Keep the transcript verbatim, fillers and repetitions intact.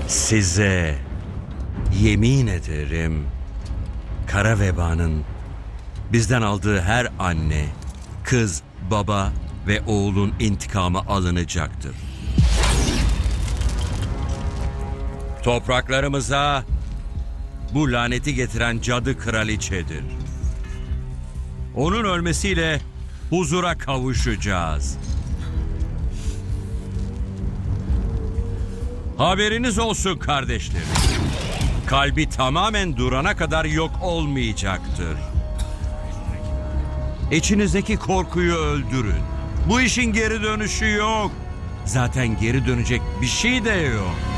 Size yemin ederim, kara vebanın bizden aldığı her anne, kız, baba ve oğulun intikamı alınacaktır. Topraklarımıza bu laneti getiren cadı kraliçedir. Onun ölmesiyle huzura kavuşacağız. Haberiniz olsun kardeşlerim. Kalbi tamamen durana kadar yok olmayacaktır. İçinizdeki korkuyu öldürün. Bu işin geri dönüşü yok. Zaten geri dönecek bir şey de yok.